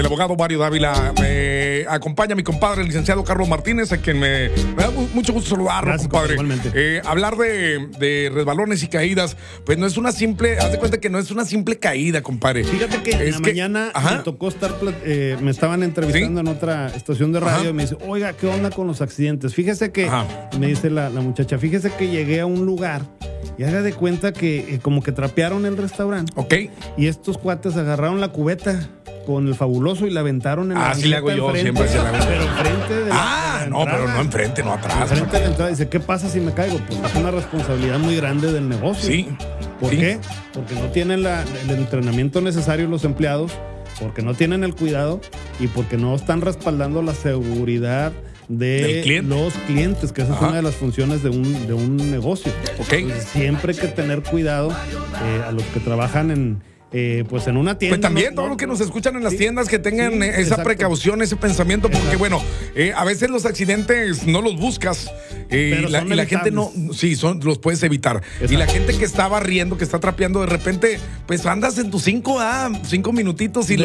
El abogado Mario Dávila. Me acompaña mi compadre, el licenciado Carlos Martínez, a quien me da mucho gusto saludarlo, gracias, compadre. Igualmente. Hablar de resbalones y caídas, pues no es una simple, haz de cuenta que no es una simple caída, compadre. Fíjate que en la mañana me tocó estar, me estaban entrevistando en otra estación de radio y me dice, oiga, ¿qué onda con los accidentes? Fíjese que, me dice la muchacha, fíjese que llegué a un lugar y haga de cuenta que como que trapearon el restaurante. Ok. Y estos cuates agarraron la cubeta con el Fabuloso y la aventaron en la sí le hago yo, siempre se la hago. Pero enfrente de la no, pero no enfrente, no atrás. Enfrente de la entrada. Dice, ¿qué pasa si me caigo? Pues es una responsabilidad muy grande del negocio. Sí. ¿Por qué? Porque no tienen el entrenamiento necesario los empleados, porque no tienen el cuidado y porque no están respaldando la seguridad de los clientes, que esa es una de las funciones de un negocio. Okay. Entonces, siempre hay que tener cuidado a los que trabajan pues en una tienda. Pues también todos los que nos escuchan en las tiendas que tengan esa precaución, ese pensamiento, porque bueno, a veces los accidentes no los buscas y la gente no, los puedes evitar. Exacto. Y la gente que está barriendo, que está trapeando, de repente, pues andas en tus 5 minutitos y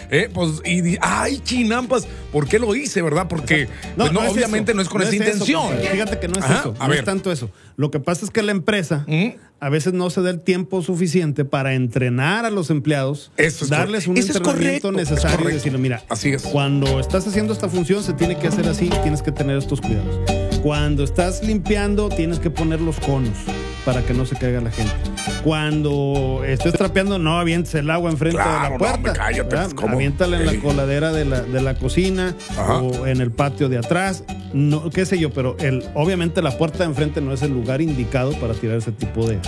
ay, chinampas, ¿por qué lo hice, verdad? Porque obviamente no es con esa intención. Fíjate que no es eso, no es tanto eso. Lo que pasa es que la empresa a veces no se da el tiempo suficiente para entrenar a los empleados, darles un entrenamiento necesario y decirle, mira, así es. Cuando estás haciendo esta función se tiene que hacer así, tienes que tener estos cuidados. Cuando estás limpiando tienes que poner los conos para que no se caiga la gente. Cuando estés trapeando, no avientes el agua enfrente de la puerta. No, cállate, aviéntala en la coladera de la cocina o en el patio de atrás, no, qué sé yo, pero obviamente la puerta de enfrente no es el lugar indicado para tirar ese tipo de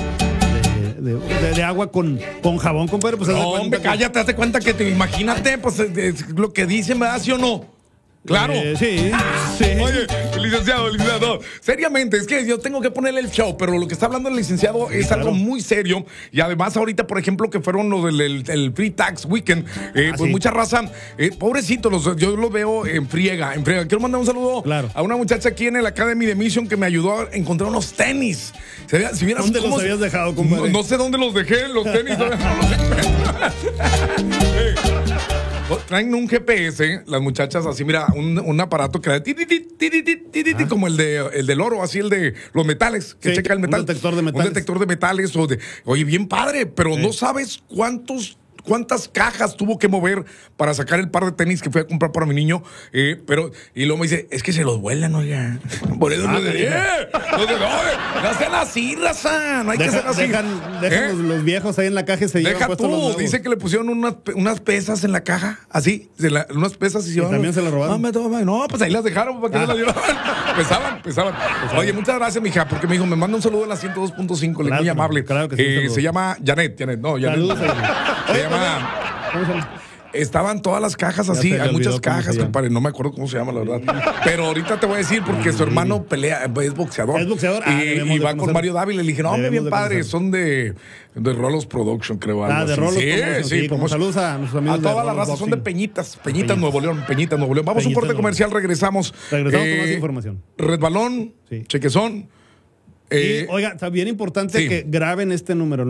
agua con jabón, compadre. Pues no, hombre, cállate, hazte cuenta que imagínate, pues es lo que dicen, ¿verdad? ¿Sí o no? Claro. Sí. Oye, licenciado, seriamente, es que yo tengo que ponerle el show, pero lo que está hablando el licenciado es algo muy serio. Y además ahorita, por ejemplo, que fueron los del Free Tax Weekend, pues mucha raza, pobrecitos, yo los veo en friega. Quiero mandar un saludo a una muchacha aquí en el Academy de Mission que me ayudó a encontrar unos tenis. ¿Dónde los habías dejado, compadre? No sé dónde los dejé, los tenis. Traen un GPS, las muchachas, así, mira, un aparato que da como el del oro, así el de los metales, que checa el metal. Un detector de metales. Un detector de metales. Oye, bien padre, pero no sabes cuántas cajas tuvo que mover para sacar el par de tenis que fui a comprar para mi niño. Y luego me dice, es que se los vuelan, oiga. Por eso no sean así, raza. No hay que ser así. Dejan los viejos ahí en la caja y se llevan puestos los nuevos. Dice que le pusieron unas pesas en la caja, así, unas pesas y también se las robaron. No, pues ahí las dejaron, ¿para qué se las llevaban? Pesaban. Oye, muchas gracias, mija, porque me dijo, me manda un saludo a la 102.5, le muy amable. Claro que sí. Se llama Janet. Saludos. Estaban todas las cajas así, hay muchas cajas, compadre, no me acuerdo cómo se llama, la verdad. Pero ahorita te voy a decir, porque su hermano pelea, es boxeador. Es boxeador. Y va con Mario Dávila. Le dije, no, hombre, bien padre, son de Rolos Production, creo. De Rolos Production. Sí, como saludos a nuestros amigos. A toda la raza, son de Peñitas, Nuevo León. Vamos a un corte comercial, regresamos. Regresamos con más información. Resbalón, chequezón. Y, oiga, está bien importante que graben este número,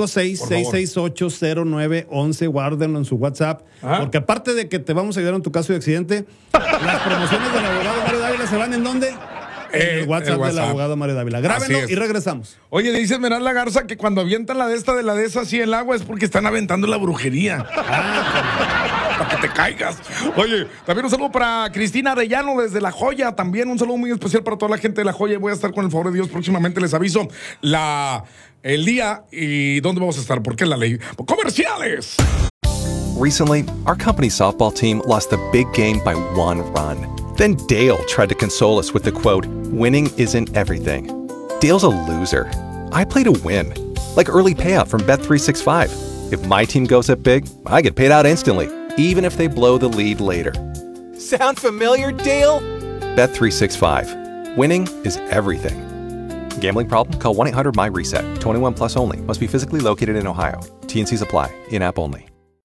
956-668-0911, guárdenlo en su WhatsApp, porque aparte de que te vamos a ayudar en tu caso de accidente, las promociones del abogado Mario Dávila se van ¿en dónde? En el WhatsApp del abogado Mario Dávila. Grábenlo y regresamos. Oye, dice Esmeralda Garza que cuando avientan la de esa así el agua es porque están aventando la brujería. Para que te caigas. Oye, también un saludo para Cristina Arellano desde La Joya. También un saludo muy especial para toda la gente de La Joya. Voy a estar con el favor de Dios próximamente. Les aviso el día y dónde vamos a estar. Porque es la ley. ¡Comerciales! Recently, our company softball team lost the big game by 1 run. Then Dale tried to console us with the quote, "Winning isn't everything." Dale's a loser. I play to win. Like early payout from Bet365. If my team goes up big, I get paid out instantly, even if they blow the lead later. Sound familiar, Dale? Bet365. Winning is everything. Gambling problem? Call 1-800-MY-RESET. 21 plus only. Must be physically located in Ohio. T&Cs apply. In-app only.